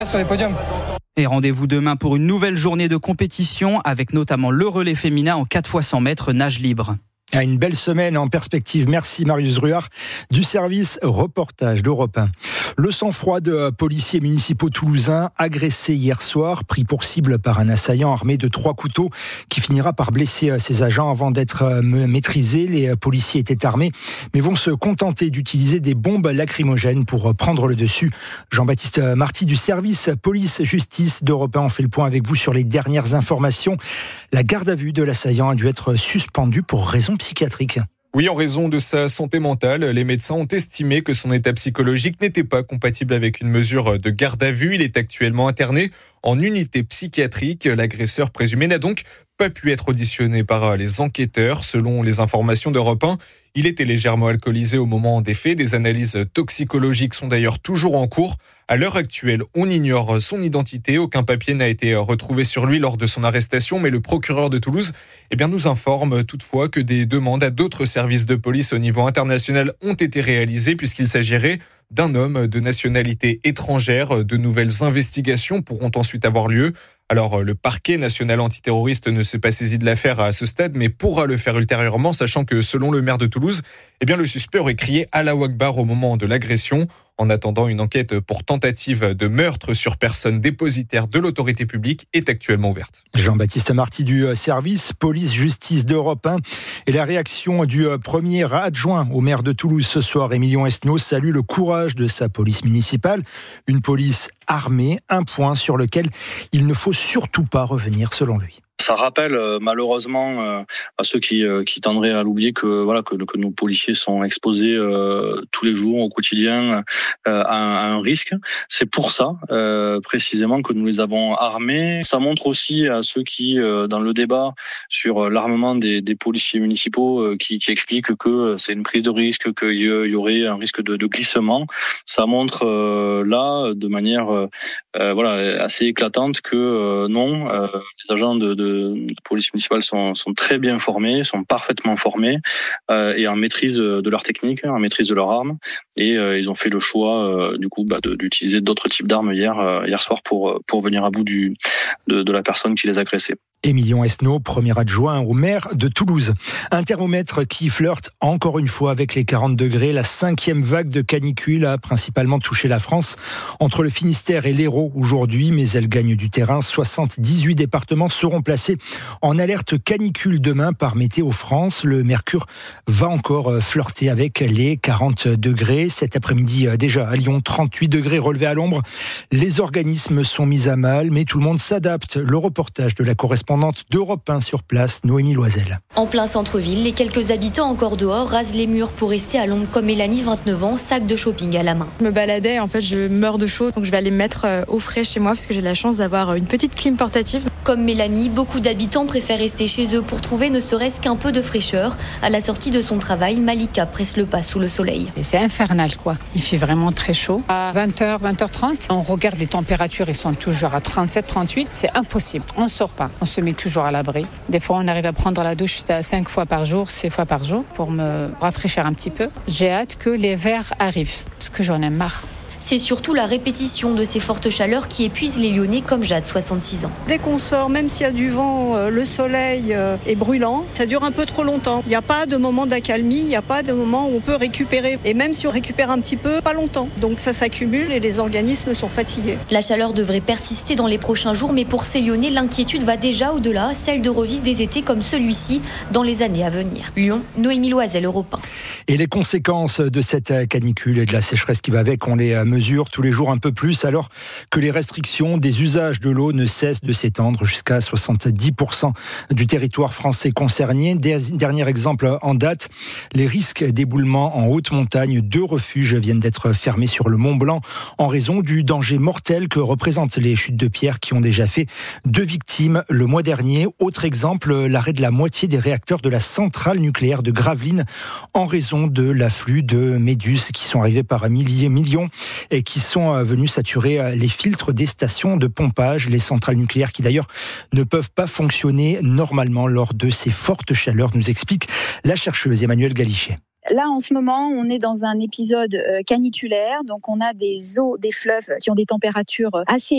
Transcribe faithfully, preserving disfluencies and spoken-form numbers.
Sur les podiums. Et rendez-vous demain pour une nouvelle journée de compétition avec notamment le relais féminin en quatre fois cent mètres nage libre. À une belle semaine en perspective. Merci Marius Ruard du service reportage d'Europe un. Le sang-froid de policiers municipaux toulousains agressés hier soir, pris pour cible par un assaillant armé de trois couteaux qui finira par blesser ses agents avant d'être maîtrisés. Les policiers étaient armés mais vont se contenter d'utiliser des bombes lacrymogènes pour prendre le dessus. Jean-Baptiste Marty du service police-justice d'Europe un, on fait le point avec vous sur les dernières informations. La garde à vue de l'assaillant a dû être suspendue pour raison psychiatrique. Oui, en raison de sa santé mentale, les médecins ont estimé que son état psychologique n'était pas compatible avec une mesure de garde à vue. Il est actuellement interné en unité psychiatrique. L'agresseur présumé n'a donc pas pu être auditionné par les enquêteurs. Selon les informations d'Europe un, il était légèrement alcoolisé au moment des faits. Des analyses toxicologiques sont d'ailleurs toujours en cours. À l'heure actuelle, on ignore son identité. Aucun papier n'a été retrouvé sur lui lors de son arrestation, mais le procureur de Toulouse eh bien, nous informe toutefois que des demandes à d'autres services de police au niveau international ont été réalisées puisqu'il s'agirait d'un homme de nationalité étrangère. De nouvelles investigations pourront ensuite avoir lieu. Alors, le parquet national antiterroriste ne s'est pas saisi de l'affaire à ce stade, mais pourra le faire ultérieurement, sachant que selon le maire de Toulouse, eh bien, le suspect aurait crié « Allahu Akbar » au moment de l'agression. En attendant, une enquête pour tentative de meurtre sur personne dépositaire de l'autorité publique est actuellement ouverte. Jean-Baptiste Marty du service police-justice d'Europe un. Et la réaction du premier adjoint au maire de Toulouse ce soir, Émilion Esnault, salue le courage de sa police municipale. Une police armée, un point sur lequel il ne faut surtout pas revenir selon lui. Ça rappelle euh, malheureusement euh, à ceux qui, euh, qui tendraient à l'oublier que voilà que, que nos policiers sont exposés euh, tous les jours au quotidien euh, à, un, à un risque. C'est pour ça euh, précisément que nous les avons armés. Ça montre aussi à ceux qui euh, dans le débat sur l'armement des, des policiers municipaux euh, qui, qui expliquent que c'est une prise de risque, qu'il y aurait un risque de, de glissement. Ça montre euh, là de manière euh, voilà assez éclatante que euh, non, euh, les agents de, de de police municipale sont, sont très bien formés, sont parfaitement formés euh, et en maîtrise de leur technique, en maîtrise de leurs armes. Et euh, ils ont fait le choix euh, du coup bah, de, d'utiliser d'autres types d'armes hier, euh, hier soir pour, pour venir à bout du, de, de la personne qui les a agressés. Émilion Esnault, premier adjoint au maire de Toulouse. Un thermomètre qui flirte encore une fois avec les quarante degrés. La cinquième vague de canicule a principalement touché la France entre le Finistère et l'Hérault aujourd'hui, mais elle gagne du terrain. soixante-dix-huit départements seront placés en alerte canicule demain par Météo France. Le mercure va encore flirter avec les quarante degrés. Cet après-midi déjà à Lyon, trente-huit degrés relevés à l'ombre. Les organismes sont mis à mal, mais tout le monde s'adapte. Le reportage de la correspondante d'Europe un sur place, Noémie Loisel. En plein centre-ville, les quelques habitants encore dehors rasent les murs pour rester à l'ombre comme Mélanie, vingt-neuf ans, sac de shopping à la main. Je me baladais, en fait je meurs de chaud, donc je vais aller me mettre au frais chez moi parce que j'ai la chance d'avoir une petite clim portative. Comme Mélanie, beaucoup d'habitants préfèrent rester chez eux pour trouver ne serait-ce qu'un peu de fraîcheur. À la sortie de son travail, Malika presse le pas sous le soleil. Et c'est infernal quoi, il fait vraiment très chaud. À vingt heures, vingt heures trente, on regarde les températures, ils sont toujours à trente-sept, trente-huit, c'est impossible, on ne sort pas, on se met toujours à l'abri. Des fois on arrive à prendre la douche cinq fois par jour, six fois par jour pour me rafraîchir un petit peu. J'ai hâte que l'hiver arrive, parce que j'en ai marre. C'est surtout la répétition de ces fortes chaleurs qui épuisent les Lyonnais comme Jade, soixante-six ans. Dès qu'on sort, même s'il y a du vent, le soleil est brûlant, ça dure un peu trop longtemps. Il n'y a pas de moment d'accalmie, il n'y a pas de moment où on peut récupérer. Et même si on récupère un petit peu, pas longtemps. Donc ça s'accumule et les organismes sont fatigués. La chaleur devrait persister dans les prochains jours, mais pour ces Lyonnais, l'inquiétude va déjà au-delà, celle de revivre des étés comme celui-ci dans les années à venir. Lyon, Noémie Loisel, Europe un. Et les conséquences de cette canicule et de la sécheresse qui va avec, on les mesure tous les jours un peu plus, alors que les restrictions des usages de l'eau ne cessent de s'étendre jusqu'à soixante-dix pour cent du territoire français concerné. Dernier exemple en date, les risques d'éboulement en haute montagne. Deux refuges viennent d'être fermés sur le Mont Blanc en raison du danger mortel que représentent les chutes de pierre qui ont déjà fait deux victimes le mois dernier. Autre exemple, l'arrêt de la moitié des réacteurs de la centrale nucléaire de Gravelines en raison de l'afflux de méduses qui sont arrivées par milliers, millions et qui sont venus saturer les filtres des stations de pompage, les centrales nucléaires qui d'ailleurs ne peuvent pas fonctionner normalement lors de ces fortes chaleurs, nous explique la chercheuse Emmanuelle Galichet. Là, en ce moment, on est dans un épisode caniculaire, donc on a des eaux des fleuves qui ont des températures assez